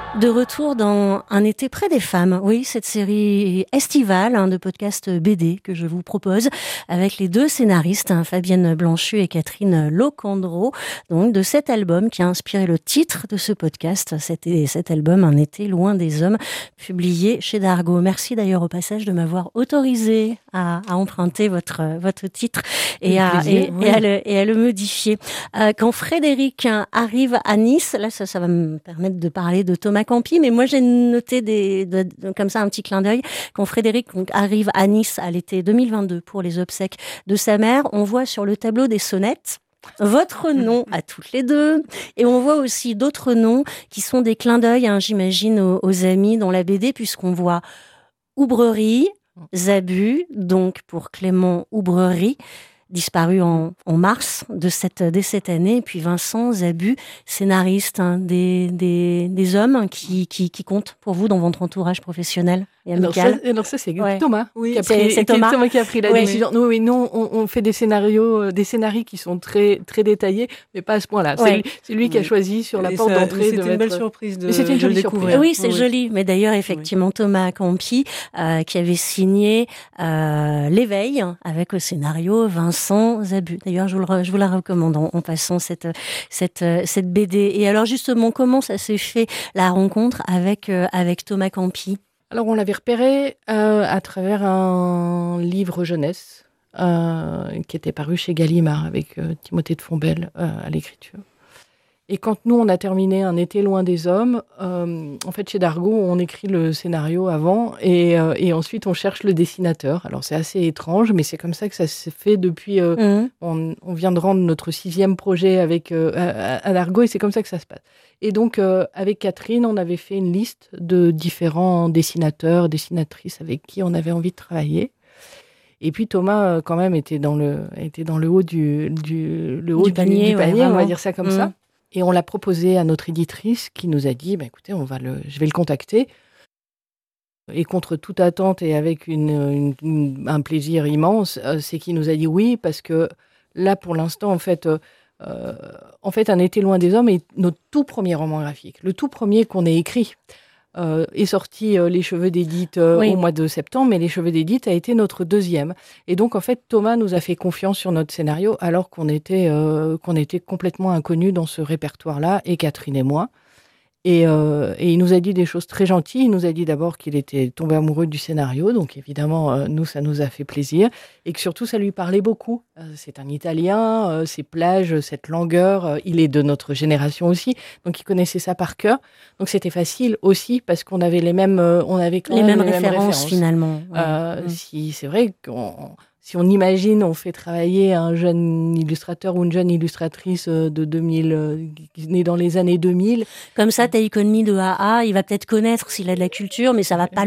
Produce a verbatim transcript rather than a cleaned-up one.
De retour dans Un été près des femmes. Oui, cette série estivale hein, de podcast B D que je vous propose avec les deux scénaristes, hein, Fabienne Blanchu et Catherine Locandro, donc de cet album qui a inspiré le titre de ce podcast. C'était cet album Un été loin des hommes, publié chez Dargaud. Merci d'ailleurs au passage de m'avoir autorisé à, à emprunter votre, votre titre et à, plaisir, et, oui. et, à le, et à le modifier. Euh, quand Frédéric arrive à Nice, là ça, ça va me permettre de parler de Thomas Campi, mais moi j'ai noté des, de, de, comme ça un petit clin d'œil. Quand Frédéric arrive à Nice à l'été deux mille vingt-deux pour les obsèques de sa mère, on voit sur le tableau des sonnettes votre nom à toutes les deux, et on voit aussi d'autres noms qui sont des clins d'œil, hein, j'imagine, aux, aux amis dans la B D, puisqu'on voit Oubrerie, Zabu, donc pour Clément Oubrerie, disparu en, en mars de cette, de cette année, et puis Vincent Zabu, scénariste, hein, des, des, des hommes qui, qui, qui comptent pour vous dans votre entourage professionnel et amical. Alors ça, alors ça c'est ouais. Thomas, oui, qui a c'est, pris, c'est Thomas. Thomas qui a pris la oui. décision. Nous, oui, nous on, on fait des scénarios, des scénarios qui sont très, très détaillés, mais pas à ce point-là. Ouais. C'est, lui, c'est lui qui a choisi sur la et porte ça, d'entrée. C'était de une mettre... belle surprise de, mais c'était une jolie surprise. Oui, c'est oui. joli. Mais d'ailleurs, effectivement, oui. Thomas Campi, euh, qui avait signé euh, L'éveil avec au scénario Vincent Zabu. D'ailleurs, je vous, le, je vous la recommande en, en passant cette, cette, cette B D. Et alors, justement, comment ça s'est fait, la rencontre avec, euh, avec Thomas Campi ? Alors, on l'avait repéré euh, à travers un livre jeunesse euh, qui était paru chez Gallimard avec euh, Timothée de Fontbelle euh, à l'écriture. Et quand nous, on a terminé Un été loin des hommes, euh, en fait, chez Dargaud, on écrit le scénario avant et, euh, et ensuite, on cherche le dessinateur. Alors, c'est assez étrange, mais c'est comme ça que ça s'est fait depuis... Euh, mmh. on, on vient de rendre notre sixième projet avec, euh, à, à Dargaud et c'est comme ça que ça se passe. Et donc, euh, avec Catherine, on avait fait une liste de différents dessinateurs, dessinatrices avec qui on avait envie de travailler. Et puis, Thomas, euh, quand même, était dans le, était dans le haut du, du, le haut du panier, du, du panier ouais, on va dire ça comme mmh. ça. Et on l'a proposé à notre éditrice qui nous a dit bah, « écoutez, on va le, je vais le contacter ». Et contre toute attente et avec une, une, une, un plaisir immense, euh, c'est qu'il nous a dit oui, parce que là, pour l'instant, en fait, euh, en fait, Un été loin des hommes est notre tout premier roman graphique, le tout premier qu'on ait écrit. Euh, est sorti euh, Les Cheveux d'Édith euh, oui. au mois de septembre, mais Les Cheveux d'Édith a été notre deuxième. Et donc, en fait, Thomas nous a fait confiance sur notre scénario, alors qu'on était, euh, qu'on était complètement inconnus dans ce répertoire-là, et Catherine et moi. Et, euh, et il nous a dit des choses très gentilles. Il nous a dit d'abord qu'il était tombé amoureux du scénario, donc évidemment, euh, nous, ça nous a fait plaisir. Et que surtout, ça lui parlait beaucoup. Euh, c'est un Italien, euh, ces plages, cette langueur, euh, il est de notre génération aussi, donc il connaissait ça par cœur. Donc c'était facile aussi, parce qu'on avait les mêmes, euh, on avait quand les même mêmes les références, mêmes références. Finalement. Ouais. Euh, mmh. si, c'est vrai qu'on... Si on imagine, on fait travailler un jeune illustrateur ou une jeune illustratrice de deux mille, euh, née dans les années deux mille. Comme ça, Take On Me de A A, il va peut-être connaître s'il a de la culture, mais ça va pas